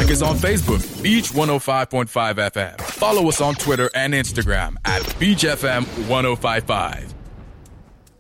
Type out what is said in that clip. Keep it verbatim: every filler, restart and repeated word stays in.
Like us on Facebook, Beach one oh five point five F M. Follow us on Twitter and Instagram at Beach F M one oh five point five.